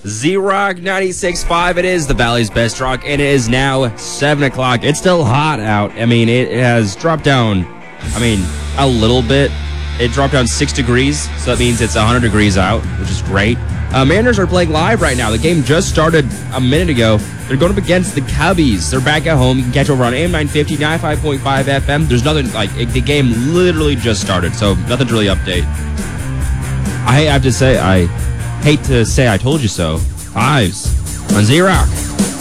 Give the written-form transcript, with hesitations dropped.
Z-Rock 96.5. It is the Valley's Best Rock, and it is now 7 o'clock. It's still hot out. I mean, it has dropped down, a little bit. It dropped down 6 degrees, so that means it's 100 degrees out, which is great. Mariners are playing live right now. The game just started a minute ago. They're going up against the Cubbies. They're back at home. You can catch over on AM 950, 95.5 FM. There's nothing, the game literally just started, so nothing to really update. I have to say, I hate to say I told you so. Ives on Z-Rock.